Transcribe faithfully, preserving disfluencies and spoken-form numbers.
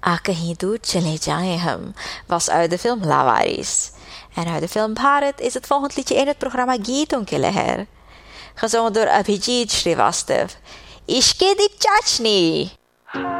आ कहीं दूर चले जाएं हम was uit de film Lawaris. En uit de film Bharat is het volgend liedje in het programma Geeton Ki Leher, gezongen door Abhijit Srivastav. Ishke di Chachni.